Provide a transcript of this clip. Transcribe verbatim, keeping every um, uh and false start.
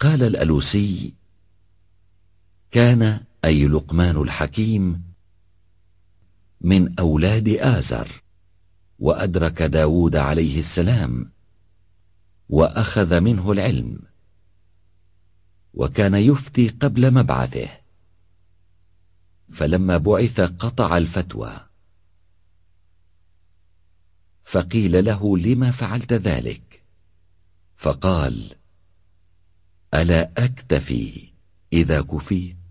قال الألوسي: كان أي لقمان الحكيم من أولاد آزر، وأدرك داود عليه السلام وأخذ منه العلم، وكان يفتي قبل مبعثه، فلما بعث قطع الفتوى، فقيل له: لما فعلت ذلك؟ فقال: ألا أكتفي إذا كفيت؟